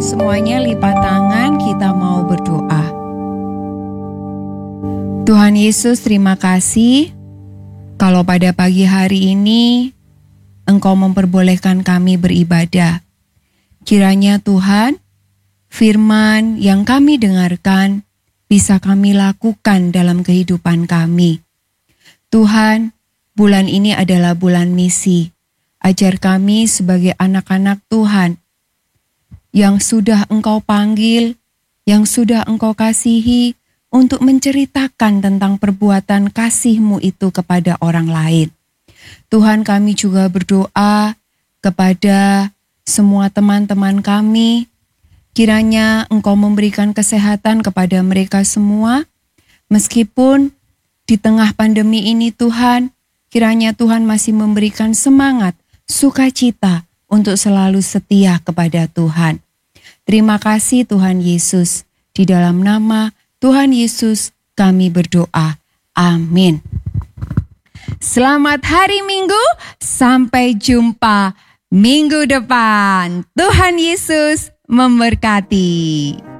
Semuanya lipat tangan, kita mau berdoa. Tuhan Yesus, terima kasih kalau pada pagi hari ini Engkau memperbolehkan kami beribadah. Kiranya Tuhan, firman yang kami dengarkan bisa kami lakukan dalam kehidupan kami. Tuhan, bulan ini adalah bulan misi. Ajar kami sebagai anak-anak Tuhan yang sudah Engkau panggil, yang sudah Engkau kasihi untuk menceritakan tentang perbuatan kasih-Mu itu kepada orang lain. Tuhan, kami juga berdoa kepada semua teman-teman kami, kiranya Engkau memberikan kesehatan kepada mereka semua, meskipun di tengah pandemi ini Tuhan, kiranya Tuhan masih memberikan semangat, sukacita untuk selalu setia kepada Tuhan. Terima kasih Tuhan Yesus, di dalam nama Tuhan Yesus kami berdoa. Amin. Selamat hari Minggu, sampai jumpa minggu depan. Tuhan Yesus memberkati.